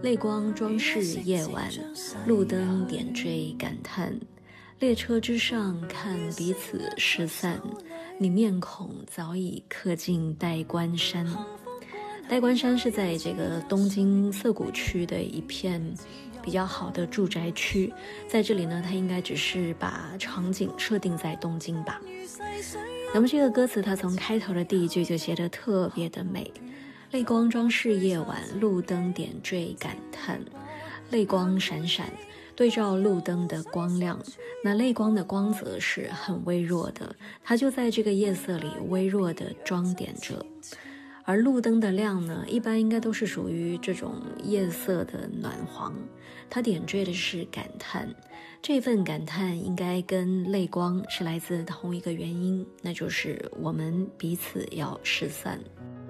泪光装饰夜晚，路灯点缀感叹。列车之上看彼此失散，你面孔早已刻进代官山。代官山是在这个东京涩谷区的一片比较好的住宅区，在这里呢，它应该只是把场景设定在东京吧。那么这个歌词它从开头的第一句就写得特别的美，泪光装饰夜晚，路灯点缀感叹。泪光闪闪对照路灯的光亮，那泪光的光泽是很微弱的，它就在这个夜色里微弱的装点着。而路灯的亮呢，一般应该都是属于这种夜色的暖黄，它点缀的是感叹。这份感叹应该跟泪光是来自同一个原因，那就是我们彼此要失散。